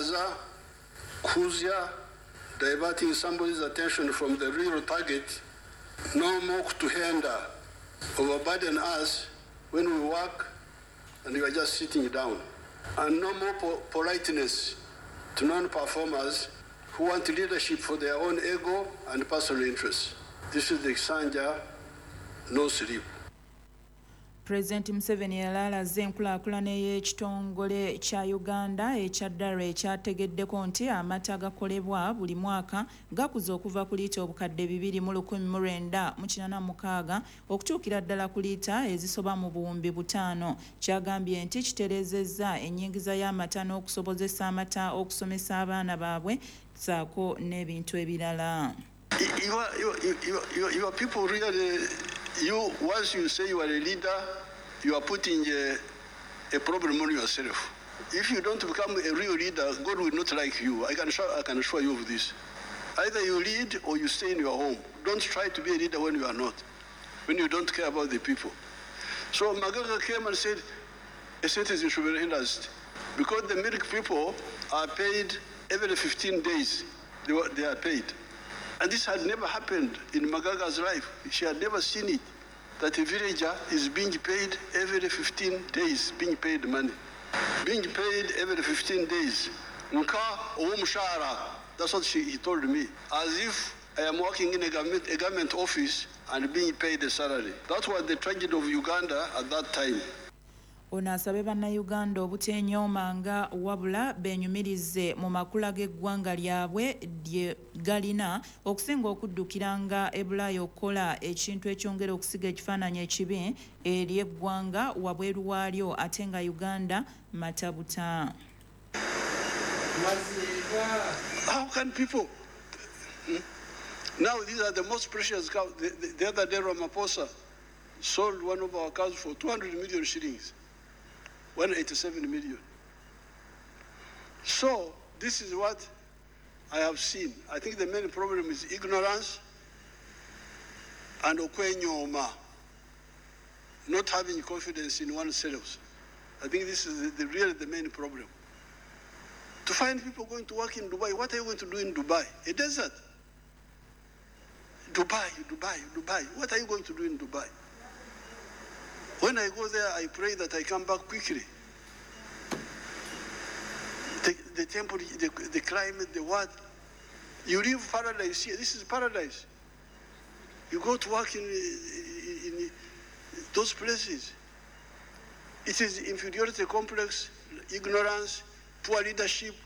Kurangaza, Kuzia, diverting somebody's attention from the real target, no more to hinder, overburden us when we work and you are just sitting down. And no more politeness to non-performers who want leadership for their own ego and personal interests. This is the Kisanja, no sleep. President Museveni yalaalaze enkulaakulana y'ekitongole kya Uganda ekya Dara ekyategeddeko nti amata agakolebwa buli mwaka gakuza okuva ku liita obukadde 2,1986 okutuukira ddala ku liita ezisoba mu buwumbi 5. Kyagambye nti kitereezezza ennyingiza y'amata n'okusobozesa amata okusomesa abaana baabwe ssaako n'ebintu ebirala. Your people really, once you say you are a leader, you are putting a problem on yourself. If you don't become a real leader, God will not like you. I can assure you of this. Either you lead or you stay in your home. Don't try to be a leader when you are not, when you don't care about the people. So Magaga came and said, a citizen should be enhanced because the milk people are paid every 15 days. They are paid. And this had never happened in Magaga's life. She had never seen it, that a villager is being paid every 15 days, being paid money. Being paid every 15 days. That's what he told me. As if I am working in a government office and being paid a salary. That was the tragedy of Uganda at that time. Ono asabye bannayuganda obuteenyoomanga wabula beenyumirize mu makula g'eggwanga lyabwe lye galina okusinga okuddukiranga ebulaaya okukola ekintu ekyongera okusiga ekifaananyi ekibi eri eggwanga wabweru waalyo ate nga Uganda matabuta. How can people? Now these are the most precious cows. The other day Ramaphosa sold one of our cows for 200 million shillings. 187 million. So this is what I have seen. I think the main problem is ignorance and okwenyoma, not having confidence in oneself. I think this is really the main problem. To find people going to work in Dubai, what are you going to do in Dubai? A desert. Dubai. What are you going to do in Dubai? When I go there, I pray that I come back quickly. The temple, the climate, the what. You live paradise here. This is paradise. You go to work in those places. It is inferiority complex, ignorance, poor leadership,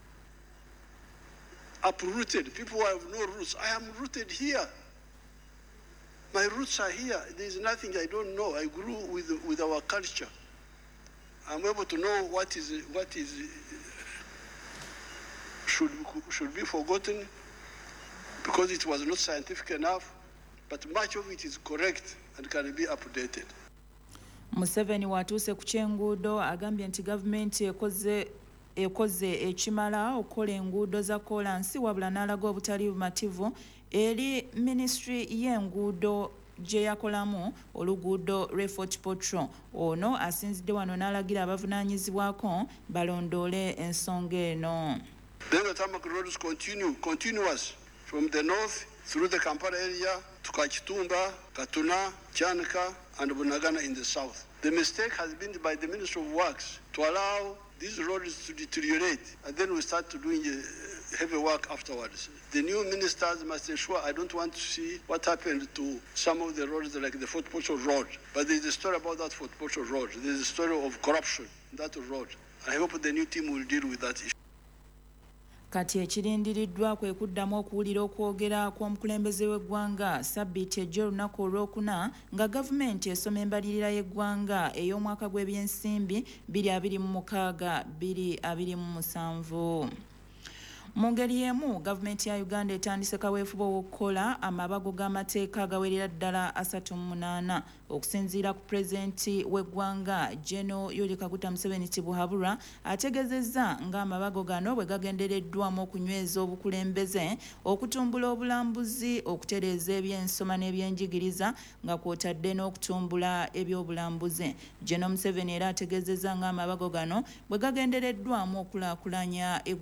uprooted. People who have no roots. I am rooted here. My roots are here. There is nothing I don't know. I grew with our culture. I'm able to know what should be forgotten because it was not scientific enough, but much of it is correct and can be updated. Museveni watuuse ku ky'enguudo agambye nti gavumenti ekoze ekimala okukola enguudo za koolansi wabula n'alaga obutali bumativu eri ministry y'enguudo gye yakolamu oluguudo Fort Portal. Ono asinzidde wano n'alagira abavunaanyizibwako balondoole ensonga eno. Then the tarmac roads continuous from the north through the Kampala area to Kachitumba, Katuna, Chanika, and Bunagana in the south. The mistake has been by the Ministry of Works to allow these roads to deteriorate, and then we start to doing heavy work afterwards. The new ministers must ensure. I don't want to see what happened to some of the roads like the Fort Portal Road, but there is a story about that Fort Portal Road. There is a story of corruption in that road. I hope the new team will deal with that issue. Kati ekirindiriddwa kwe kuddamu okuwulira okwogera kw'omukulembeze w'eggwanga Sabbiiti ejja olunaku olwokuna nga gavumenti esoma embalirira y'eggwanga ey'omwaka gw'ebyensimbi 2026-2027. Mu ngeri y'emu gavumenti ya Uganda etandise kaweefube w'okukola amabago g'amateeka agawerera ddala 38 okusinziira ku pulezidenti w'eggwanga General Yoweri Kaguta Museveni Tibuhaburwa ategeezezza ng'amabago gano bwe gagendereddwamu okunyweza obukulembeze okutumbula obulambuzi okutereeza eby'ensoma n'ebyenjigiriza nga kw'otadde n'okutumbula ebyobulambuzi. General Museveni era ategeezezza ng'amabago gano bwe gagendereddwamu okulaakulanya